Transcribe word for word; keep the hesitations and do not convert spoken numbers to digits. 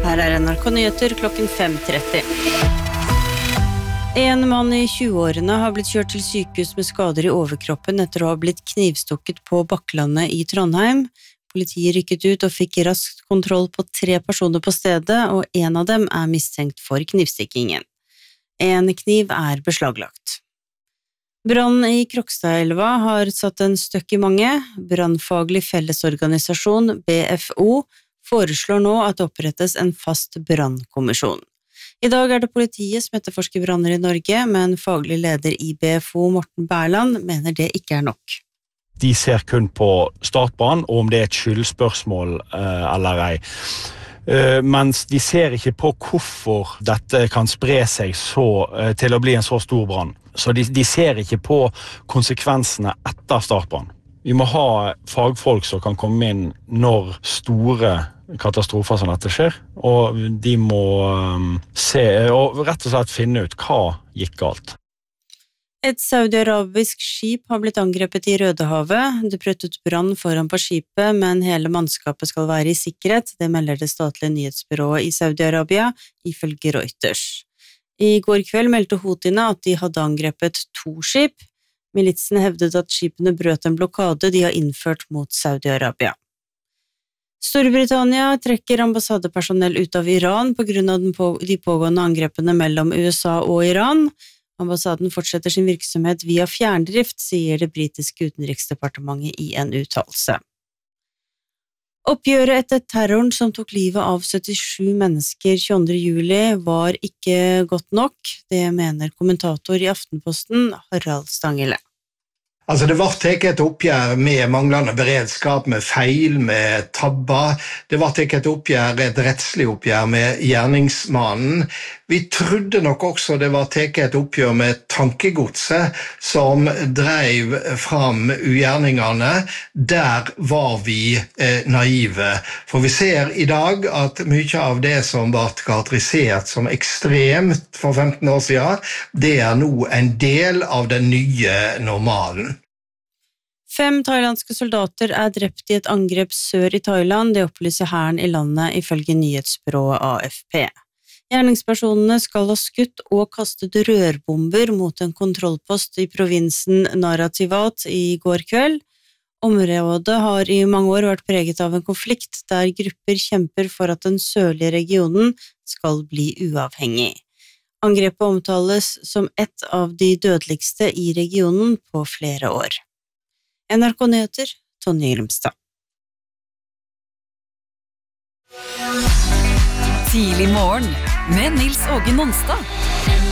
Her er N R K Nyheter klokken fem tretti. En mann i tjueårene har blitt kjørt til sykehus med skader i overkroppen etter å ha blitt knivstukket på Bakklandet i Trondheim. Politiet rykket ut og fikk raskt kontroll på tre personer på stedet, og en av dem er mistenkt for knivstikkingen. En kniv er beslaglagt. Brann i Krokstadelva har satt en støkk i mange. Brannfaglig fellesorganisasjon, B F O, foreslår nå at det opprettes en fast brannkommisjon. I dag er det politiet som etterforsker branner i Norge, men faglig leder i B F O, Morten Berland, mener det ikke er nok. De ser kun på startbrann, og om det er et skyldspørsmål eh, eller ei. Uh, mens de ser ikke på hvorfor dette kan spre seg så, uh, til å bli en så stor brann. Så de, de ser ikke på konsekvensene etter startbrann. Vi må ha fagfolk som kan komme inn når store katastrofer som dette skjer, og de må um, se, og rett og slett finne ut hva gikk galt. Et saudi-arabisk skip har blitt angrepet i Rødehavet. Det brøt ut brann foran på skipet, men hele mannskapet skal være i sikkerhet. Det melder det statlige nyhetsbyrået i Saudi-Arabia, ifølge Reuters. I går kveld meldte Houthiene at de hadde angrepet to skip. Militsene hevdet at skipene brøt en blokade de har innført mot Saudi-Arabia. Storbritannia trekker ambassadepersonell ut av Iran på grunn av den på, de pågående angrepene mellom U S A og Iran. Ambassaden fortsetter sin virksomhet via fjerndrift, sier det britiske utenriksdepartementet i en uttalelse. Oppgjøret etter terroren som tok livet av syttisju mennesker tjueåtte juli var ikke godt nok, det mener kommentator i Aftenposten Harald Stanghelle. Altså det var ikke et oppgjør med manglende beredskap, med feil, med tabber. Det var ikke et oppgjør, et rettslig oppgjør med gjerningsmannen. Vi trodde nok også det var ikke et oppgjør med tankegodset som drev fram ugjerningene. Der var vi eh, naive. For vi ser i dag at mye av det som var karakterisert som ekstremt for femten år siden, det er nå en del av den nye normalen. Fem thailandske soldater er drept i et angrep sør i Thailand, det opplyser hæren i landet ifølge nyhetsbyrået A F P. Gjerningspersonene skal ha skutt og kastet rørbomber mot en kontrollpost i provinsen Narathiwat i går kveld. Området har i mange år vært preget av en konflikt der grupper kjemper for at den sørlige regionen skal bli uavhengig. Angrepet omtales som et av de dødeligste i regionen på flere år. N R K Nyheter, Tonje Grimstad. Tidlig morgen med Nils Åge Nonstad.